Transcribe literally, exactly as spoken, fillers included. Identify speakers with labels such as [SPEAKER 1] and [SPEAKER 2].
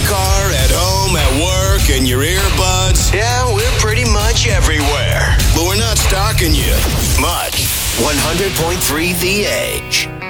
[SPEAKER 1] car, at home, at work, in your earbuds. Yeah, we're pretty much everywhere. But we're not stalking you much. one hundred point three The Edge.